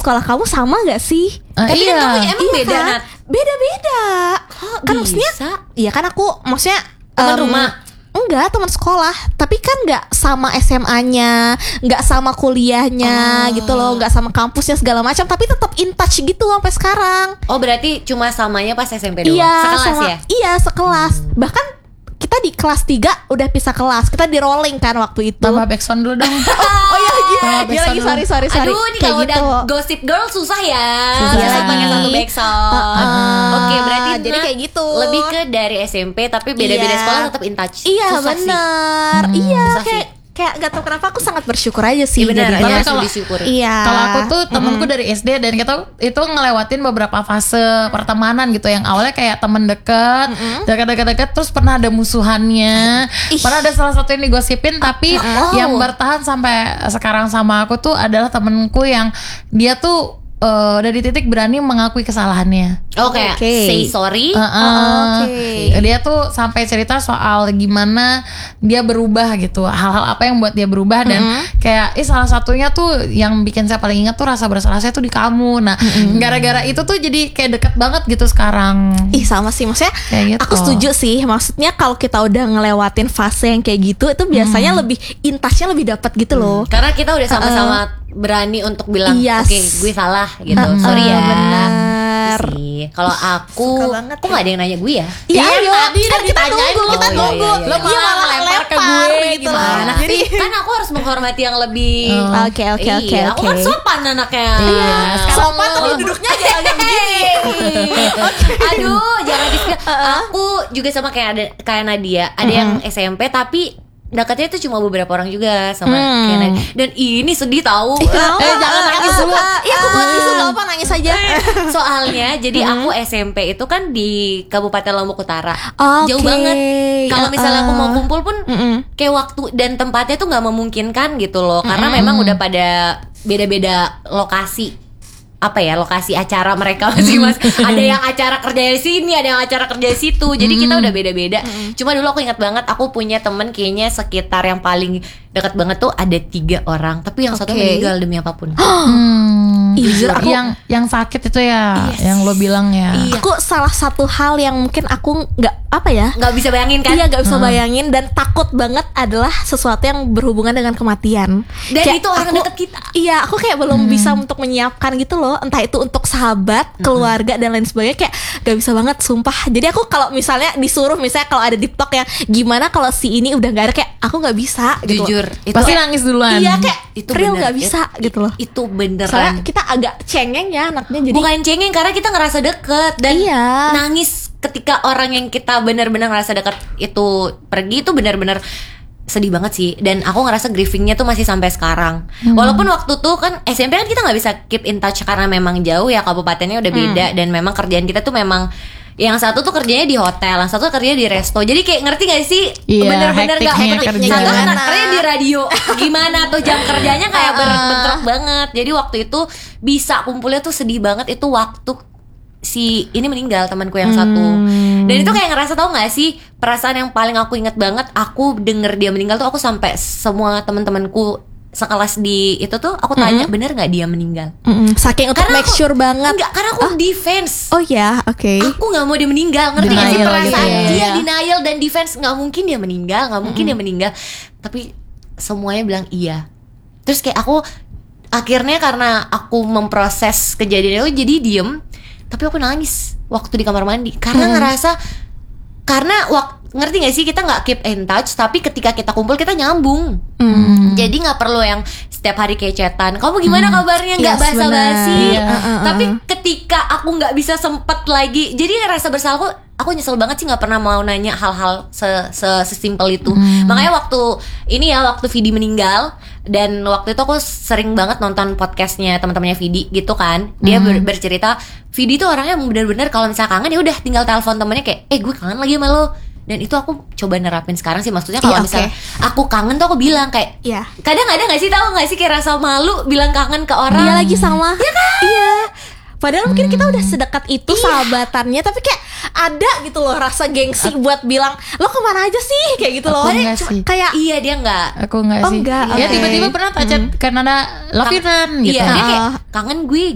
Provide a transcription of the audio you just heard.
sekolah kamu sama gak sih? Tapi iya. kan kamu emang beda kan? Nat. Beda-beda. Kan bisa? maksudnya iya kan aku maksudnya Teman rumah? Enggak, teman sekolah. Tapi kan gak sama SMA-nya, gak sama kuliahnya gitu loh, gak sama kampusnya segala macam. Tapi tetap in touch gitu sampai sekarang. Oh berarti cuma samanya pas SMP doang? Iya, Sekelas ya? Iya, sekelas. Bahkan kita di kelas 3 udah pisah kelas. Kita di rolling kan waktu itu. Tambah backsound dulu dong. Oh iya lagi. Iya lagi, sorry. Aduh ini Kayak kalau gitu. udah Gossip Girl susah ya. Susah Susah lagi. pakai satu backsound. Oke berarti jadi Nat kayak gitu. lebih ke dari SMP tapi beda-beda Iya. sekolah tetap in touch. Iya Susah sih. benar. Iya susah kayak gak tau kenapa aku sangat bersyukur aja sih. Iya benar, jadinya. harus kalau- disyukuri. Iya. Kalau aku tuh temenku dari SD dan kita itu ngelewatin beberapa fase pertemanan gitu. Yang awalnya kayak temen deket terus pernah ada musuhannya. Pernah ada salah satu yang digosipin tapi yang bertahan sampai sekarang sama aku tuh adalah temenku yang dia tuh dari titik berani mengakui kesalahannya. Oke, Oke. say sorry. Oke. Dia tuh sampai cerita soal gimana dia berubah gitu, hal-hal apa yang buat dia berubah dan kayak salah satunya tuh yang bikin saya paling ingat tuh rasa bersalah saya tuh di kamu. Nah, gara-gara itu tuh jadi kayak deket banget gitu sekarang. Ih sama sih, maksudnya Kayak gitu. aku setuju sih. Maksudnya kalau kita udah ngelewatin fase yang kayak gitu, itu biasanya lebih intashnya lebih dapat gitu loh. Karena kita udah sama-sama berani untuk bilang Yes. oke gue salah gitu. Sorry ya. Benar. Itu sih. Kalau aku Suka banget kok gak ada yang nanya gue ya? Iya, Iya, tadi kan udah kita ditanyain, nunggu, kita oh, iya, nunggu. iya, iya. Lo Iya, malah lempar ke gue gitu gimana loh. Jadi Kan aku harus menghormati yang lebih. Oke. Iya, aku kan sopan anaknya. Iya, sopan tapi duduknya agak begini. Aduh, jangan Aku juga sama kayak Nadia, ada yang SMP tapi dekatnya itu cuma beberapa orang juga sama kayak Nadia. Dan ini sedih tahu. jangan nangis dulu. Iya, aku buat tisu gak apa, nangis aja. Soalnya jadi aku SMP itu kan di Kabupaten Lombok Utara. Oke. Jauh banget. Kalau misalnya aku mau kumpul pun Mm-mm. kayak waktu dan tempatnya tuh nggak memungkinkan gitu loh. Karena memang udah pada beda-beda lokasi. Apa ya, lokasi acara mereka masing-masing. Ada yang acara kerja di sini, ada yang acara kerja di situ. Jadi kita udah beda-beda. Cuma dulu aku ingat banget, aku punya temen kayaknya sekitar yang paling dekat banget tuh ada 3 orang. Tapi yang satu Oke. meninggal demi apapun. Jujur aku yang sakit itu ya, yang lo bilang ya. Iya. aku salah satu hal yang mungkin aku nggak apa ya, Nggak bisa bayangin kan? iya nggak bisa bayangin dan takut banget adalah sesuatu yang berhubungan dengan kematian. Dan Kayak itu orang aku- deket kita. Iya, aku kayak belum bisa untuk menyiapkan gitu loh. Entah itu untuk sahabat, keluarga dan lain sebagainya, kayak gak bisa banget sumpah. Jadi aku kalau misalnya disuruh, misalnya kalau ada di TikTok ya, gimana kalau si ini udah gak ada, kayak aku gak bisa gitu loh. Jujur, itu Pasti nangis duluan. Iya, kayak itu real bener. gak bisa gitu loh. Itu beneran. Soalnya kita agak cengeng ya anaknya, jadi Bukan cengeng karena kita ngerasa deket dan Iya. nangis ketika orang yang kita benar-benar ngerasa deket itu pergi, itu benar-benar sedih banget sih. Dan aku ngerasa grievingnya tuh masih sampai sekarang. Walaupun waktu tuh kan SMP kan kita nggak bisa keep in touch karena memang jauh ya, kabupatennya udah beda dan memang kerjaan kita tuh memang yang satu tuh kerjanya di hotel, yang satu kerjanya di resto. Jadi kayak ngerti gak sih? Iya, Bener-bener gak hektiknya kerja. Satu Gimana? kerja di radio. Gimana tuh jam kerjanya kayak bentrok banget. Jadi waktu itu bisa kumpulnya tuh sedih banget. Itu waktu si ini meninggal, temanku yang satu. Dan itu kayak ngerasa, tau gak sih, perasaan yang paling aku inget banget, aku denger dia meninggal tuh aku sampai semua teman-temanku sekelas di itu tuh aku tanya, bener gak dia meninggal? saking untuk make sure banget. Enggak, karena aku defense. Oh ya, oke. Aku nggak mau dia meninggal, ngerti gak sih Denial perasaan gitu ya. dia denial dan defense, nggak mungkin dia meninggal, nggak mungkin dia meninggal. Tapi semuanya bilang iya. Terus kayak aku akhirnya karena aku memproses kejadian itu jadi diem, tapi aku nangis waktu di kamar mandi karena ngerasa ngerti gak sih, kita nggak keep in touch, tapi ketika kita kumpul kita nyambung. Jadi nggak perlu yang setiap hari kayak chatan, kamu gimana kabarnya, nggak Yes, basa-basi. benar. Tapi ketika aku nggak bisa sempet lagi, jadi ngerasa bersalah. Aku nyesel banget sih nggak pernah mau nanya hal-hal sesimpel itu. Makanya waktu Vidi meninggal, dan waktu itu aku sering banget nonton podcastnya teman-temannya Vidi gitu kan. Dia bercerita, Vidi tuh orangnya benar-benar kalau misalnya kangen ya udah tinggal telepon temennya kayak, gue kangen lagi sama lo. Dan itu aku coba nerapin sekarang sih. Maksudnya kalau Iya, misalnya oke. aku kangen tuh aku bilang kayak, Iya. kadang ada nggak sih, tahu nggak sih kayak rasa malu bilang kangen ke orang. Dia lagi sama. Iya kan? Iya. Padahal mungkin kita udah sedekat itu sahabatannya, tapi kayak ada gitu loh rasa gengsi buat bilang, lo kemana aja sih, kayak gitu loh. Aku enggak sih. Kayak Iya, dia nggak. Aku enggak Oh, sih. enggak, Ya oke. tiba-tiba pernah chat karena ada love you Ran gitu. Iya, dia kayak kangen gue